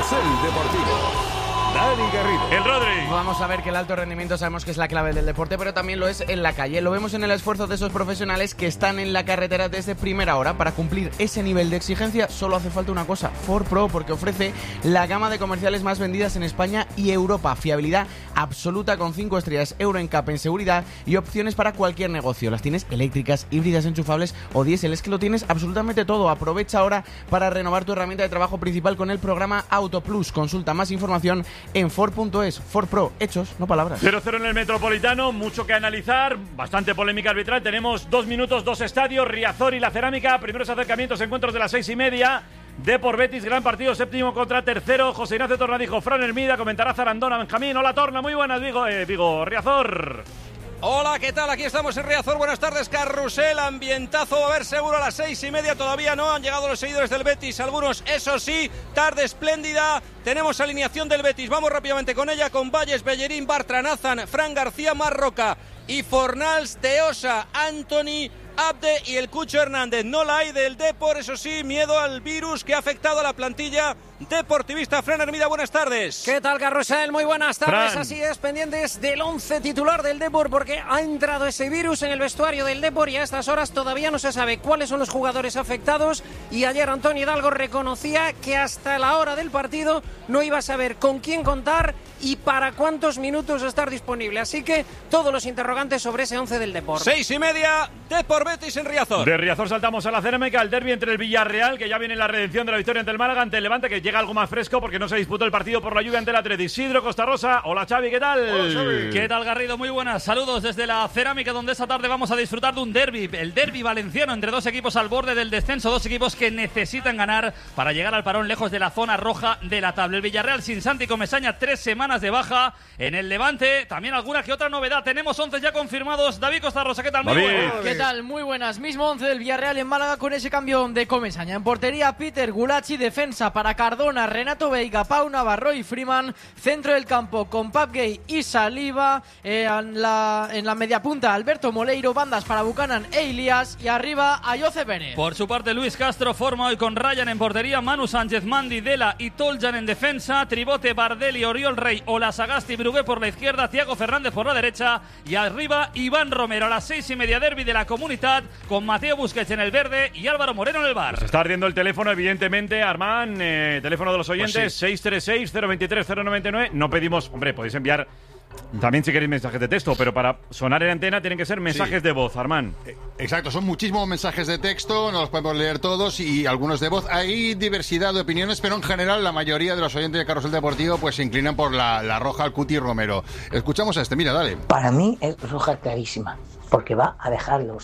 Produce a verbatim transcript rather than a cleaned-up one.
Carrusel Deportivo. Dani Garrido. El Rodri. Vamos a ver que el alto rendimiento sabemos que es la clave del deporte, pero también lo es en la calle. Lo vemos en el esfuerzo de esos profesionales que están en la carretera desde primera hora. Para cumplir ese nivel de exigencia solo hace falta una cosa, Ford Pro, porque ofrece la gama de comerciales más vendidas en España y Europa. Fiabilidad absoluta con cinco estrellas Euro N C A P en seguridad y opciones para cualquier negocio. Las tienes eléctricas, híbridas, enchufables o diésel. Es que lo tienes absolutamente todo. Aprovecha ahora para renovar tu herramienta de trabajo principal con el programa Auto Plus. Consulta más información en Ford punto es. Ford Pro, hechos, no palabras. cero cero en el Metropolitano, mucho que analizar, bastante polémica arbitral. Tenemos dos minutos, dos estadios, Riazor y la Cerámica. Primeros acercamientos, encuentros de las seis y media. Depor Betis, gran partido, séptimo contra tercero. José Ignacio Tornadijo, Fran Hermida, comentará Zarandona, Benjamín. Hola Torna, muy buenas, Vigo, eh, Vigo, Riazor. Hola, ¿qué tal? Aquí estamos en Riazor. Buenas tardes, Carrusel. Ambientazo, va a haber seguro a las seis y media. Todavía no han llegado los seguidores del Betis. Algunos, eso sí, tarde espléndida. Tenemos alineación del Betis. Vamos rápidamente con ella, con Valles, Bellerín, Bartra, Nazan, Fran García, Marroca y Fornals, Teosa, Anthony, Abde y el Cucho Hernández. No la hay del Depor, eso sí, miedo al virus que ha afectado a la plantilla deportivista. Fran Hermida, buenas tardes. ¿Qué tal, Carrusel? Muy buenas tardes. Fran. Así es, pendientes del once titular del Depor, porque ha entrado ese virus en el vestuario del Depor y a estas horas todavía no se sabe cuáles son los jugadores afectados. Y ayer Antonio Hidalgo reconocía que hasta la hora del partido no iba a saber con quién contar y para cuántos minutos estar disponible. Así que todos los interrogantes sobre ese once del Depor. Seis y media, Depor Betis en Riazor. De Riazor saltamos a la Cerámica, el derbi entre el Villarreal, que ya viene la redención de la victoria ante el Málaga, ante el Levante, que llega algo más fresco porque no se disputó el partido por la lluvia ante el Atleti. Isidro Costa Rosa. Hola Xavi, ¿qué tal? Hola, Xavi. ¿Qué tal, Garrido? Muy buenas. Saludos desde la Cerámica, donde esta tarde vamos a disfrutar de un derbi, el derbi valenciano entre dos equipos al borde del descenso, dos equipos que necesitan ganar para llegar al parón lejos de la zona roja de la tabla. El Villarreal sin Santi Comesaña, tres semanas de baja. En el Levante también alguna que otra novedad. Tenemos once ya confirmados. David Costa Rosa, ¿qué tal? Muy buenas. ¿Qué tal? Muy buenas. Mismo once del Villarreal en Málaga con ese cambio de Comesaña. En portería, Peter Gulacsi. Defensa para Cardona, Renato Veiga, Pau Navarro y Freeman. Centro del campo con Papgay y Saliba. Eh, en, la, en la media punta, Alberto Moleiro. Bandas para Buchanan e Ilias. Y arriba, Ayoce Pérez. Por su parte, Luis Castro forma hoy con Ryan en portería, Manu Sánchez, Mandi, Dela y Toljan en defensa. Tribote, Bardelli, Oriol Rey, Olasagasti, Brugué por la izquierda, Thiago Fernández por la derecha. Y arriba, Iván Romero a las seis y media, derbi de la Comunitat con Mateo Busquets en el verde y Álvaro Moreno en el bar. Se está ardiendo el teléfono, evidentemente, Armán. Eh, teléfono de los oyentes, pues sí. seis tres seis, cero dos tres, cero nueve nueve. No pedimos, hombre, podéis enviar también si queréis mensajes de texto, pero para sonar en antena tienen que ser mensajes sí. de voz, Armán. Exacto, son muchísimos mensajes de texto, no los podemos leer todos y algunos de voz. Hay diversidad de opiniones, pero en general la mayoría de los oyentes de Carrusel Deportivo pues se inclinan por la, la roja al Cuti Romero. Escuchamos a este, mira, dale. Para mí es roja clarísima, porque va a dejarlos